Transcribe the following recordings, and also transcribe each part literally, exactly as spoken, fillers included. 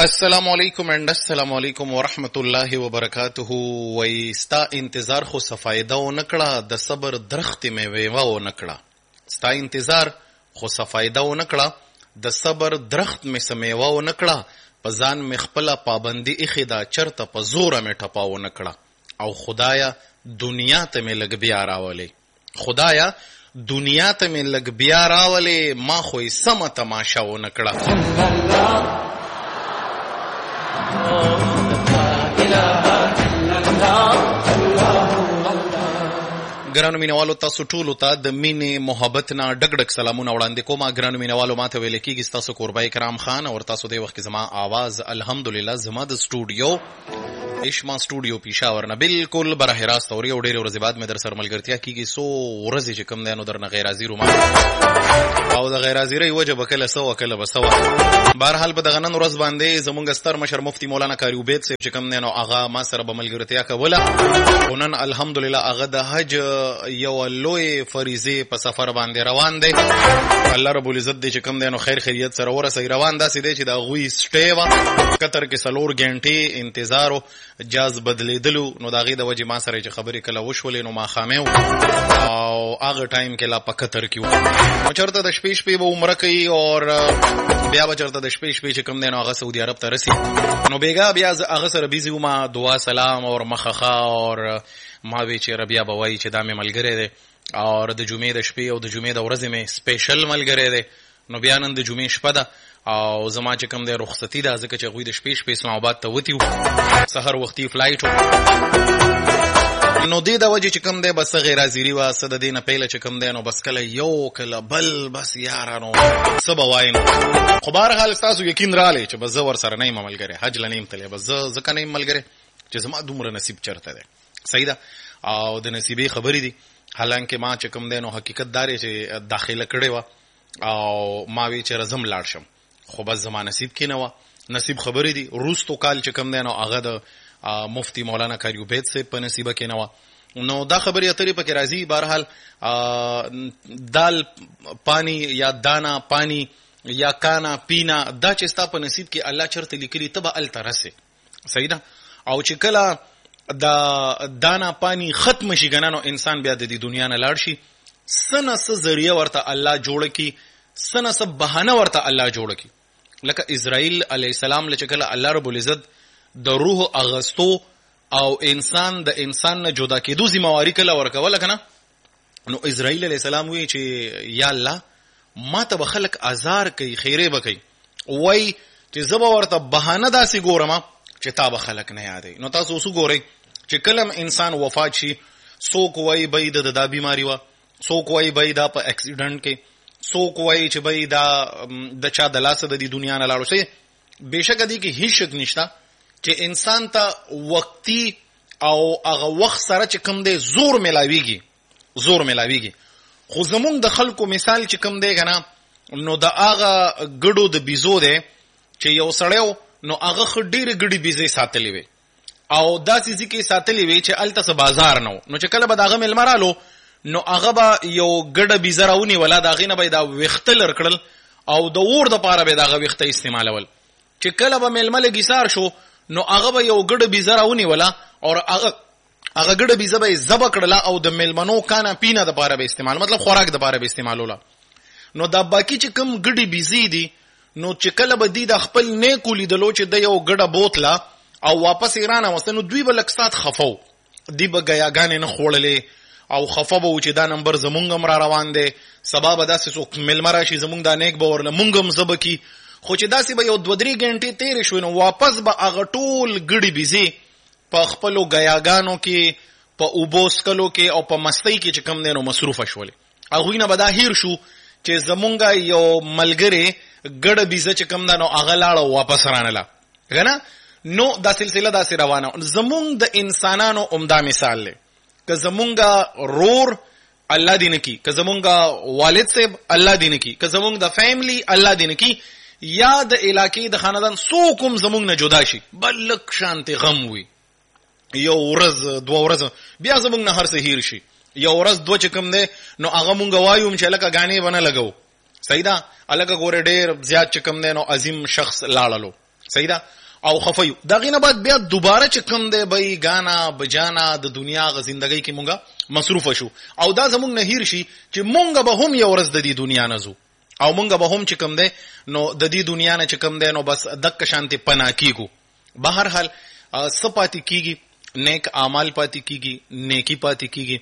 السلام علیکم اینڈ السلام علیکم ورحمت الله وبرکاته. وای ستا انتظار خو صفایده و نکړه، د صبر درخت مې ویوه و نکړه. ستا انتظار خو صفایده و نکړه، د صبر درخت مې سمیوه و نکړه. په ځان مې خپله پابندي ایښې ده، چرته په زوره مې ټپه و نکړه. او خدایا دنیا ته مې لږ بیا راولې، خدایا دنیا ته مې لږ بیا راولې، ما خو یې سمه تماشه و نکړه. ګرانو مینوالو، تاسو ټولو ته د مینې محبت نه ډک ډک سلامونه وړاندې کوم. ګرانو مینوالو، ماته ویل کېږي ستاسو کوربای کرام خان، او تاسو د وخت کې زما आवाज الحمدلله زما د سټوډیو اشما سټوډیو پیښور نه بالکل بره راست اوري. او ډېرې ورځې بعد مې در سره ملګرتیا کېږي. څو ورځې چې کوم دی نو درنه غیر حاضر وم، او د غیر حاضرۍ وجه به کله څه وه کله به څه وه. بهرحال په دغه نن ورځ باندې زمونږ ستر مشر مفتي مولانا قاري عبید صاحب چې کوم دی نو هغه ما سره به ملګرتیا کوله. خو نن الحمدلله هغه د حج یو لوی فریضې په سفر باندې روان دی. الله رب العزت دی چې کوم دی نو خیر خیریت سره ورسوي. روان داسې دی چې د هغوی سټې وه، قطر کې څلور غنټې انتظار و، جاز بدلیدلو. نو د هغې د وجې ما سره چې خبرې کله وشولې نو ماښامې و، او هغه ټایم کې لا په قطر کې و. نو چېرته د شپې شپې به عمره کوي، او بیا به چېرته د شپې شپې چې کوم دی نو هغه سعودي عرب ته رسي. نو بېګا بیا هغه سره بیزي وم، دعا سلام اور مخخه، اور ما وی چې بیا به وایي چې دا مې ملګری دی، او د جمعې د شپې او د جمعې د ورځې مې سپیشل ملګری دی. نو بیا نن د جمعې شپه ده، او زما چې کوم دی رخصتي ده، ځکه چې هغوی د شپې شپې اسلام آباد ته وتي وو، سهار وختي فلایټ و. نو دې د وجې چې کوم دی بس غیر حاضري وه، څه د دې نه پیله چې کوم دی نو بس کله یو کله بل، بس یارانو څه به وایم. خو بهرحال ستاسو یقین رالی چې بس زه ورسره نه یم ملګری، حج له نه یم تللی، بس زه ځکه نه یم ملګری چې زما دومره نصیب چرته دی. صحیح ده، او د نصیبې خبرې دي. حالانکه ما چې کوم دی نو حقیقت دا دی چې داخله کړې وه، او ما وی چې رزم لاړ شم، خو بس زما نصیب کې نه وه. نصیب خبرې دي. وروستو کال چې کوم دی نو هغه د مفتی مولانا قاري عبید صاحب په نصیبه کې نه وه. نو دا خبرې اترې پکې راځي. بهرحال دال پانی یا دانا پانی یا کانا پینا، دا چې ستا په نصیب کې الله چرته لیکلي ته به هلته رسې. صحیح ده. او چې کله دا دانا پانی ختم شي کنه، نو انسان بیا د دې دنیا نه لاړ شي. څه نه څه ذریعه ورته الله جوړه کړي، څه نه څه بهانه ورته الله جوړه کړي. لکه اسرائیل علیه السلام له چې کله الله رب العزت د روح اغستو او انسان د انسان نه جدا کېدو ذمہواري کله ورکوله کنه، نو اسرائیل علیه السلام وی چې یا الله ما ته به خلک ازار کوي، خیرې به کوي، وای چې زه به ورته بهانه داسې ګورم چې تا به خلک نه یادوي. نو تاسو اوس وګورئ چې کله انسان وفات شي، څوک وایي به د دا بیماري وه، څوک وایي به دا په اکسیډنټ کې، څوک وایي چې به دا د چا د لاسه د دې دنیا نه لاړو. شي بېشکه دې کې هیڅ شک نشته چې انسان ته وقتي او هغه وخت سره چې کوم دی زور میلاویږي، زور میلاویږي. خو زمونږ د خلکو مثال چې کوم دی که نه، نو د هغه ګډو د بیزو دی چې یو سړی نو هغه ښه ډېرې ګډې بیزې ساتلې وې، او داسې ځای کې ساتلې وې چې هلته څه بازار نه و. نو چې کله به د هغه مېلمه رالو، نو هغه به یو ګډه بیزه راونیوله، د هغې نه به یې دا ویښته لر کړل، او د اور دپاره به یې د هغه ویښته استعمالول. چې کله به مېلمه لږ ایسار شو، نو هغه به یو ګډه بیزه راونیوله، او هغه هغه ګډه بیزه به یې ذبح کړله، او د مېلمنو کانه پینه دپاره به استعمال، مطلب خوراک دپاره به استعمالوله. نو دا باقي چې کوم ګډې بیزې دي، نو چې کله به دی د خپل نیکو لیدلو چې د یو ګډه بوتله او واپس یې رانوسته، نو دوی به لږ سات خفه و، دوی به ګیاګانې نه خوړلې، او خفه به و چې دا نمبر زمونږ هم را روان دی، سبا به داسې څوک مېلمه راشي زمونږ دا نیک به ورله مونږ هم ذبح کي. خو چې داسې به یو دوه درې ګنټې تېرې شوې، نو واپس به هغه ټول ګډې بیزې په خپلو ګیاګانو کې، په اوبو څکلو کې، او په مستۍ کې چې کوم دی نو مصروفه شولې. هغوی نه به دا هیر شو چې زمونږ یو ملګری ګډه بیزه چې کوم ده نو هغه لاړه واپس رانله که نه. نو دا سلسله داسې روانه. زمونږ د انسانانو عمده مثال دی، که زمونږ رور الله دې نه کي، که زمونږ والد صاحب الله دې نه کي، که زمونږ د فیملی الله دې نه کي، یا د علاقې د خاندان څوک هم زمونږ نه جدا شي، بل لږ شانتې غم وي، یو ورځ دوه ورځ بیا زمونږ نه هر څه هیر شي، یو ورځ دوه چې کوم دی نو هغه مونږ وایو چې لکه ګانې به نه لګو. صحیح ده. الګه ګوره ډېر زیات چې کوم دی نو عظیم شخص لاړلو. صحیح ده او خفیو دغه نه بعد بیا دوباره چې کم دی بای غانا بجانا د دنیا غ زندګۍ کې مونږه مصروف شو او دا زمونږ نه هیر شي چې مونږ به هم یو ورځ د دې دنیا نه زو او مونږ به هم چې کم دی نو د دې دنیا نه چې کم دی نو بس دک شانتي پنا کیګو بهر حال سپاتی کیږي نیک اعمال پاتې کیږي نیکی پاتې کیږي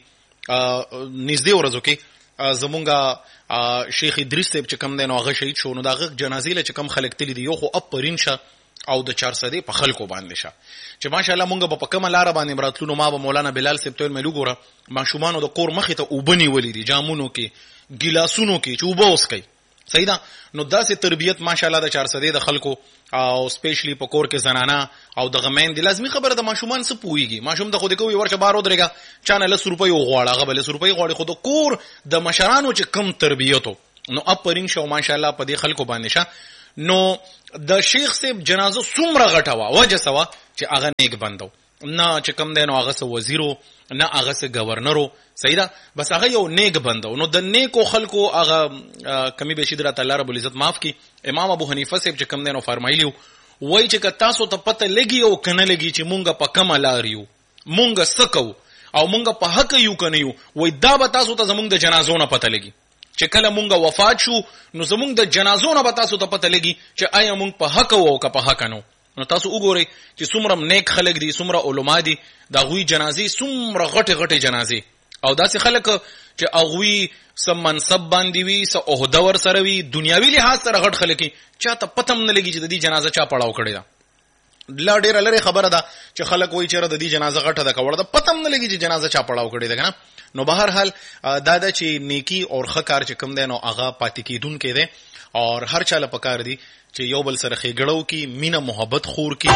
نږدې ورځو کې زمونږه شیخ ادریس صاحب چې کم دی نو هغه شهید شو نو دغه جنازې له چې کم خلک تللی دي یو خو اپرین شه او د چار سدې په خلکو باندې شه چې ماشاءالله مونږ په کومه لار باندې براتلو ما به مولانا بلال صاحب ته ملو ګوره ماشومان د کور مخې ته وبني ولې دي جامونو کې ګلاسونو کې چې وبوس کوي صحیح ده نو داسې تربیت ماشاءالله د چار سدې د خلکو او سپیشلی په کور کې زنانه او د غمین د لازمي خبره د ماشومان څه پويږي ماشوم د خو د کوي ورشه بارو درګه چانه لس روپۍ غواړه هغه بل لس روپۍ غواړي خو د کور د مشرانو چې کم تربیتو نو اپرین شو ماشاءالله په دې خلکو باندې شه نو د شیخ صاحب جنازه څومره غټه وا وجه سوا چې هغه نیک بندو نه چې کم دی نو هغه سه وزیرو نه هغه سه گورنرو صحیح ده بس هغه یو نیک بندو نو د نیکو خلکو هغه کمی به شي درته الله رب العزت معاف کی امام ابو حنیفه صاحب چې کم دی نو فرمایلیو وای چې تاسو ته پته لګي او کنه لګي چې مونږه په کومه لار یو مونږه سکو او مونږه په حق یو کنه یو وای دا به تاسو ته زمونږ د جنازو نه پته لګي چې کله مونږه وفات شو نو زمونږ د جنازو نه به تاسو ته پته لګي چې آیا مونږ په حق او که په حق نو نو تاسو وګورئ چې څومره نیک خلک دي څومره علما دي دا غوي جنازې څومره غټه غټه جنازې او داسې خلک چې اغوی سم منصب باندې وي سه عہده ور سره وي دنیاوي لحاظ سره غټ خلک چاته پتم نه لګي چې د دې جنازه چا پړاو کړی دا لا ډیر لري خبره ده چې خلک وایي چې د دې جنازه غټه ده کوړه ده پتم نه لګي چې جنازه چا پړاو کړی ده کنه نو بهر حال دا د چې نیکی او خکار چې کم ده نو هغه پاتې کیدون کې ده اور هر چاله پکار دي چې یو بل سره خېګړو کی مینا محبت خور کی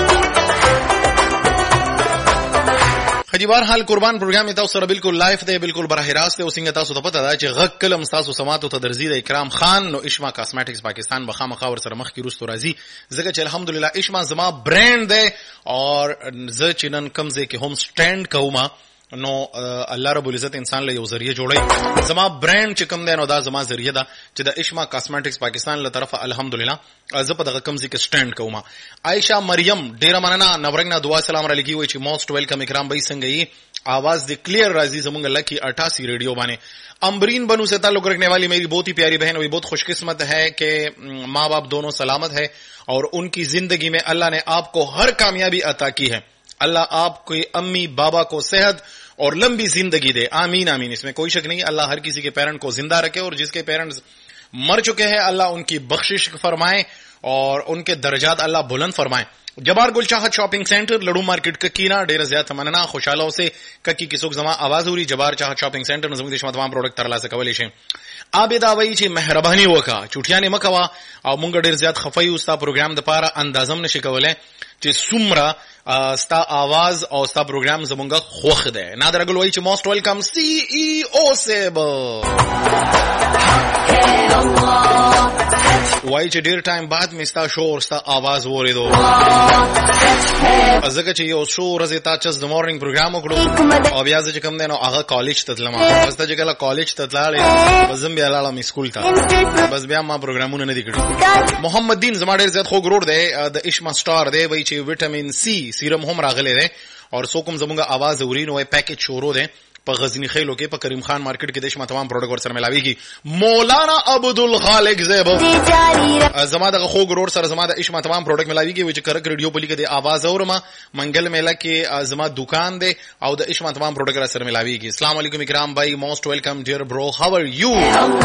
خجی بار حال قربان پروګرام تاسو سره بالکل لایف دی بالکل براه راست دی او څنګه تاسو ته پته ده چې غک کلم تاسو سماعت ته درزید اکرام خان نو اشما کاسمیټکس پاکستان بخامه خاور سره مخ کی روستو راځي زګه چې الحمدلله اشما زما برانډ دی اور ز چنن کمزه کې هم سټاند کوما نو الله رب العزت انسان له یو ذریعہ جوړي زما برانډ چې کوم دی نو دا زما ذریعہ ده چې د اشما کاسمیټکس پاکستان له طرفه الحمدلله زه په دغه کمزې کې سټاند کوم عائشہ مریم ډیره مننه نورنګنا دعا سلام علیکم وی چې موست ویلکم اکرام بھائی څنګه یې आवाज دی क्लियर राजी زمونږ لکی अठासी रेडियो बाने अम्बरीन बनू से ताल्लुक रखने वाली मेरी बहुत ही प्यारी बहन वही बहुत खुशकिस्मत है कि माँ बाप दोनों सलामत है और उनकी जिंदगी में अल्लाह ने आपको हर कामयाबी अता की है अल्लाह आपके अम्मी बाबा को सेहत और लंबी जिंदगी दे आमीन आमीन इसमें कोई शक नहीं अल्लाह हर किसी के पेरेंट को जिंदा रखे और जिसके पेरेंट्स मर चुके हैं अल्लाह उनकी बख्शिश फरमाए और उनके दर्जात अल्लाह बुलंद फरमाए जबार गुलचाहत शॉपिंग सेंटर लड़ू मार्केट ककीना डेरा ज़्यादा तमन्ना खुशालों से ककी की सुख जमा आवाज हो रही जबार चाहत शॉपिंग सेंटर नजम देश में तमाम प्रोडक्ट तरला से कवलिश हैं आबेदा वही ची मेहरबानी वका चुटिया ने मकवा और मुंगा डेर ज़्यादा खफाई उस्ता प्रोग्राम दपारा अंदाजम ने शिकवले ची सुमरा स्ता आवाज और स्ता प्रोग्राम जमुंगा खोख दे नादर अगल वही ची मोस्ट वेलकम सीईओ सेब वाई ची डेर टाइम बाद में स्ता शो और स्ता आवाज वो रे दो अज़का ची यो शो रज़े ताचस द मॉर्निंग प्रोग्राम उकड़ो और ब्याज़ ची कम देनो आगा कॉलेज ततलमा बस ता जगला कॉलेज ततलाले बज़म ब्या लाला मी स्कूल था बस ब्या मां प्रोग्रामों ने दिखड़ी मोहम्मद दीन जमा डेर ज़्यादा खो गरोड़ दे द इश्मा स्टार दे वही ची विटामिन सी सीरम हम रागले दे और सोकुम जमुंगा आवाज उरीन वो पैकेज शोरो दे पर गजनी खेलों के पर करीम खान मार्केट के देश में तमाम प्रोडक्ट और सर मिलावेगी मौलाना अब्दुल खालिक ज़ैब जमादा का खो गरोड़ सर जमादा इश्मा तमाम प्रोडक्ट मिलावेगी विच करक रेडियो बोली के दे आवाज और मा मंगल मेला के जमा दुकान दे और द इश्मा तमाम प्रोडक्ट और सर मिलावेगी अस्सलाम वालेकुम इकराम भाई most welcome dear bro how are you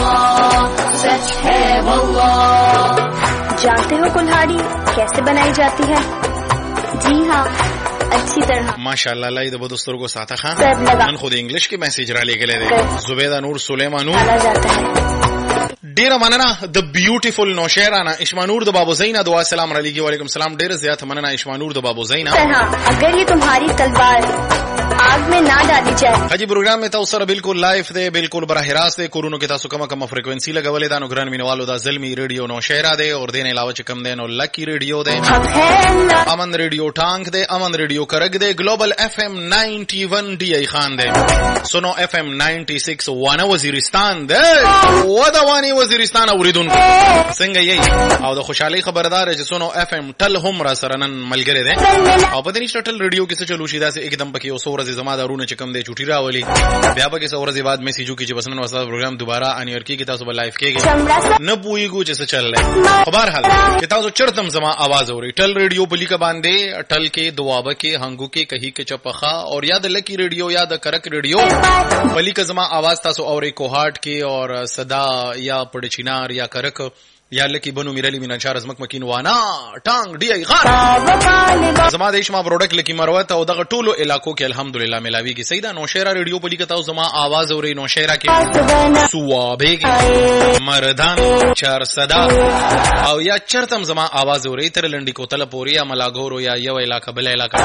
जानते हो कुल्हाड़ी कैसे बनाई जाती है? जी हाँ, अच्छी तरह माशाअल्लाह लाई दबो दोस्तों को साथा खान मन खुद इंग्लिश के मैसेज रा लेके ले दे जुबैदा नूर सुलेमान नूर डेरा मनना द ब्यूटीफुल नौशेराना इश्मानूर द बाबू ज़ैना दुआ सलाम अलैकुम वालेकुम सलाम डेरा ज़ियात मनना इश्मानूर द बाबू ज़ैना अगर ये तुम्हारी तलवार आग में ना डाली जाए। हाजी प्रोग्राम में तاسو سره بالکل لایف دی، بالکل براه راست دی. کورونو کې تاسو کومه کومه فریکوئنسي لګولې ده. نو ګران مینوالو دا زلمی ریډیو نو شهرا دی اور دین علاوه چې کم دی نو لکی ریډیو دی، امن ریډیو ټانک دی، امن ریډیو کرګ دی، ګلوبل اف ام نائنٹی ون डी आई خان دی، سونو اف ام نائنٹی سکس وانه وزیرستان دی. و دا وانی وزیرستان اوریدونکو څنګه یې او د خوشحالي خبردار چې سونو اف ام ټل هم را سره نن ملګری دی او په دې شټل ریډیو کې څه چلو شي دا سه एकदम پکې اوس ورځ زما دارونه چې کم دی چوټی راولي بیا پکې څو ورځې بعد میسیجو کې چې بس نن وسه پروګرام دوباره انیر کې تاسو بل لایف کېږي نه پويګو چې څه چل رہا خبر حال چې تاسو چرتم زما आवाज اوري ټل ریډیو بلی کا باندې ټل کې دوابه کې هنګو کې کہیں کې چپخا اور یاد لکی ریډیو یاد کرک ریډیو بلی کا زما आवाज تاسو اوري کوهاټ کې اور صدا یا پړچینار یا کرک یا لکی بنو میرلی مینا چار ازمک مکین وانا ټانګ ډی ای خان زما دیش ما پروډکټ لکی مروت او دغه ټولو علاقو کې الحمدلله ملاوی کی سیدا نوشهرا ریډیو په لیکتاو زما आवाज اوري نوشهرا کې سوابه کې مردان چار صدا او یا چرتم زما आवाज اوري تر لنډی کوتل پوري یا ملاګورو یا یو علاقہ بل علاقہ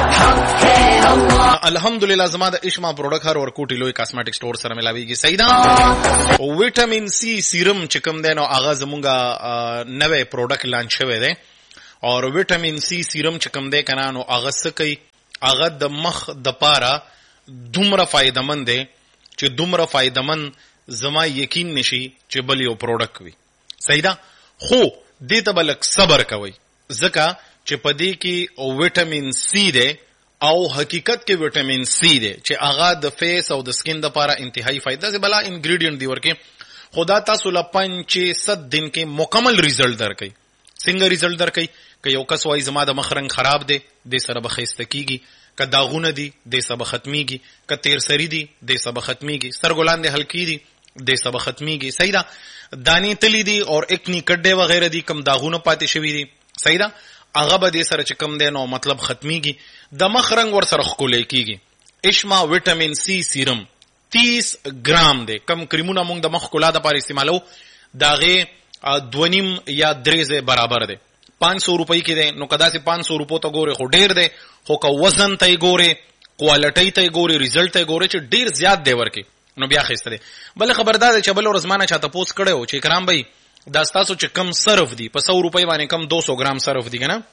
الحمدلله زما د اشما پروډکټ هر ور کوټی لوی کاسمیټک سٹور سره ملاوی کی سیدا وټامین سی سیرم چکم دینو اغاز مونږه نوې پروډکټ لانچ شوی دی اور وټامین سی سیرم چکم دی کنه نو هغه سکی هغه د مخ د پاره دومره فائدمن دی چې دومره فائدمن زما یقین نشي چې بل یو پروډکټ وي. صحیح ده خو دې ته بلک صبر کوي ځکه چې پدې کې وټامین سی دی او حقیقت کې وټامین سی دی چې هغه د فیس او د سکین د پاره انتهایی فائدہ دی بلا انګریډینټ دی ورکه خدا تاسو لپاره ست دن کې مکمل ریزلټ درکې. څنګه ریزلټ درکې که یو کس وای زما د مخرنګ خراب دی د سره بخښته کیږي، که داغونه دي د سبا ختميږي، که تیر سری دي د سبا ختميږي، سرګولان دي هلکی دي د سبا ختميږي. صحیح ده دانی تلی دي اور اکنی کډه وغیرہ دي کم داغونه پاتې شوی دي. صحیح ده هغه به د سره چې کم دی نو مطلب ختميږي، د مخرنګ ور سره خولې کیږي. اشما وټامین سی سیرم تیس ګرام دی. کم کریمونه موږ د مخ کولا د پاره استعمالو داغه دونیم یا دریزه برابر دی. پانچ سو روپۍ کې دی نو کدا سي پانچ سو روپو ته ګوره خو ډیر دی خو که وزن ته ګوره کوالټي ته ګوره ریزلټ ته ګوره چې ډیر زیات دی ورکه نو بیا خسته دی. بل خبردار چې بل ورزمانه چاته پوس کړو چې کرام بھائی دا تاسو چې کم صرف دی په سو روپۍ باندې کم دو سو ګرام صرف دی کنه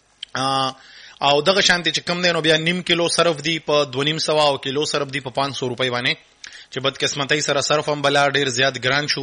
او دغه شانتي چې کم دی نو بیا نیم کیلو صرف دی په دو نیم سو او کیلو صرف دی په پانچ سو روپۍ باندې چې بد قسمتۍ سره صرف هم بلا ډیر زیات ګران شو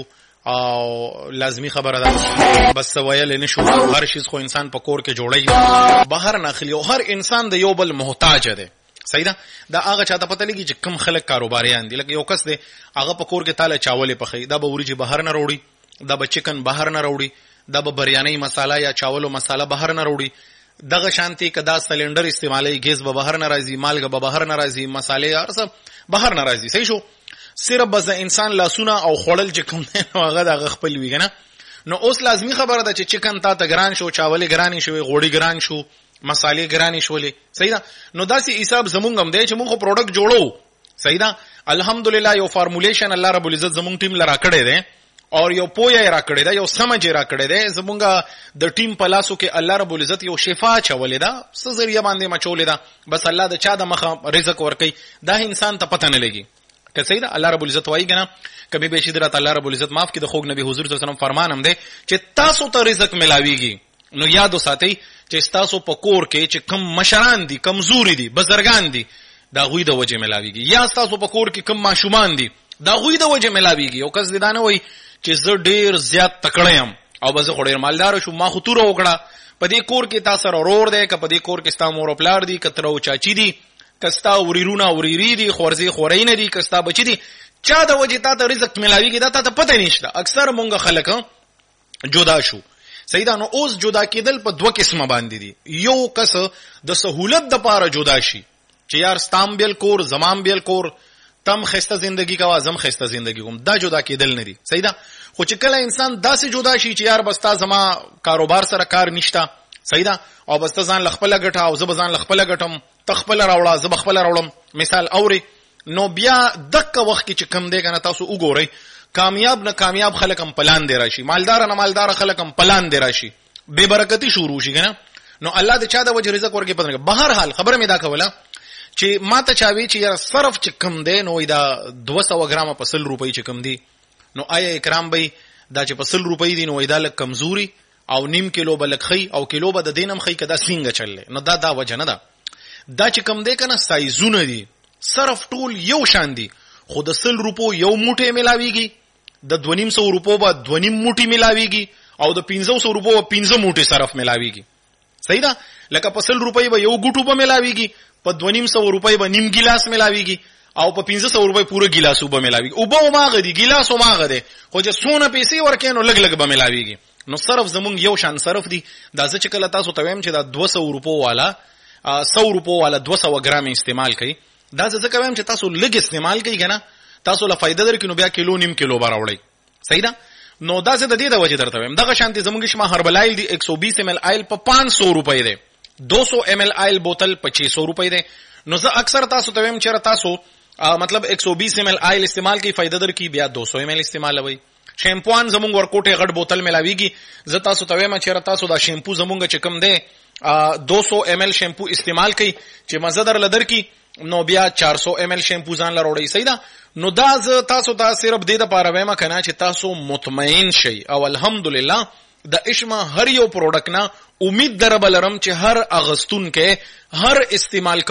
او لازمی خبره ده بس ویل نشو هر شیز خو انسان په کور کې جوړي بهر ناخلی او هر انسان د یو بل محتاج دی. صحیح ده دا هغه چاته پته لګي چې کم خلک کاروباریان دي لکه یو کس دی هغه په کور کې تاله چاولې پخې دا به وريجي بهر نه وروړي، دا به چکن بهر نه وروړي، دا به بریانی مساله یا چاولو مساله بهر نه وروړي. دغه شانتي کدا سلندر استعمالي ګیس به بهر نه راځي، مالګه به بهر نه راځي، مسالې ارسه بهر نه راځي. صحیح شو صرف بس انسان لاسونه او خړل چې کوم نه هغه د خپل وی کنه. نو اوس لازمی خبره ده چې چکن تا ته ګران شو، چاولې ګرانی شوې، غوړي ګران شو، مسالې ګرانی شولې. صحیح ده نو داسې حساب زمونږ هم دی چې موږ پروډکټ جوړو. صحیح ده الحمدلله یو فارمولیشن الله رب العزت زمونږ ټیم لرا کړی دی او یو پویا را کړی دی، یو سمج را کړی دی. زمونږ د ټیم په لاسو کې الله رب العزت یو شفا چولې ده څه ذریعہ باندې مچولې ده بس الله د چا د مخه رزق ورکي دا انسان ته پته نه لګي. که صحیح ده الله رب العزت وایي کنه کبي به شي درته الله رب العزت معاف کړي د خوګ نبی حضور صلی الله علیه وسلم فرمان هم دی چې تاسو ته رزق ملاويږي. نو یاد وساتئ چې تاسو په کور کې چې کم مشران دي، کمزوري دي، بزرګان دي دا غوي د وجه ملاويږي، یا تاسو په کور کې کم ماشومان دي دا غوي د وجه ملاويږي. او کس دانه وایي چې زه ډیر زیات تکړه یم او بس خو ډیر مالدار شو ما خو تور وکړه په دې کور کې تاسو ورور دی که په دې کور کې ستا مور او پلار دي کتر او چاچی دي کستا وریرونه وریری دي خورزي خورین دي کستا بچی دي چا د وجه تا ته رزق ملاويږي دا ته پته نشته. اکثر مونږ خلک جدا شو. سیدا نو اوس جدا کېدل په دوه قسمه باندې دي. یو کس د سہولت د پاره جدا شي چې یار ستام بیل کور زمام بیل کور تم خسته زندگی کا اعظم خسته زندگی کوم دا جدا کېدل نه دي. سیدا خو چې کله انسان داسې جدا شي چې یار بستا زما کاروبار سره کار نشتا سیدا او بستا ځان لخپل غټه او زب ځان لخپل غټم تخپل راوړه زب خپل راوړم مثال اوري نو بیا دغه وخت کې چې کم دی کنه تاسو وګورئ کامیاب نه کامیاب خلک هم پلان دی راشي، مالدار نه مالدار خلک هم پلان دی راشي، بے برکتی شروع شي کنه. نو الله د چا د وجه رزق ورکې پدې. بهر حال خبره مې دا کوله چې ماته چاوي چې یاره صرف چې کم دی نو دا دوه سوه ګرامه په سل روپۍ چې کم دی نو آیا اکرام بی دا چې په سل روپۍ دی نو دا لږ کمزوري او نیم کیلو به لږ خی او کیلو به د دینم خی که دا څنګه چللی نو دا دا وجه نه ده. دا چې کم دی که نه سایزونه دي صرف ټول یو شان دي خو د سل روپو یو موټی ملاویږي د دوه نیم سو روپو به دوه نیم موټی ملاویږي او د پنځه سو روپو به پنځه موټی صرف ملاویږي. صحیح ده؟ لکه په سل روپۍ به یو ګوټو به ملاویږي په دوه نیم سو روپۍ به نیم ګیلاس ملاویږي او په پنځه سو روپۍ پوره ګیلاس وبه ملاویږي. اوبه هماغه دي ګیلاس هماغه دی خو چې څونه پیسې ورکې نو لږ لږ به ملاویږي. نو صرف زمونږ یو شان صرف دي. دا زه چې کله تاسو ته وایم چې دا دوه سوه روپو والا سو روپو والا دوه سوه ګرام استعمال کوي دا زه ځکه وایم چې تاسو لږ استعمال کوي که نه تاسو له فایده درکړي نو بیا کیلو نیم کیلو به راوړئ. صحیح ده؟ نو دا زه د دې د وجې درته وایم. دغه شانتې زمونږ شما هربل آیل دی ایک سو بیس ایم ایل آیل په پانچ سو روپۍ دی دو سو ایم ایل آیل بوتل په چھ سو روپۍ دی. نو زه اکثر تاسو ته وایم چې تاسو مطلب ایک سو بیس ایم ایل آیل استعمال کی فائدہ در کی بیا دو سو ایم ایل استعمال وي. شیمپوان زمونږ ورکوټه غټ بوتل ملاویږي زه تاسو ته وایم چې تاسو دا شیمپو زمونږ چې کم دی دو سو ایم ایل شیمپو استعمال کی چې مزه در لدر کی نو بیا چار سو ایم ایل شیمپو ځان لروړی. صحیح ده؟ نو دا زه تاسو ته صرف دې د پاره وایم کنه چې تاسو مطمئن شئ او الحمدلله د اشما هر یو پروډکټ نه امید در بلرم چې هر اغستون کې هر استعمال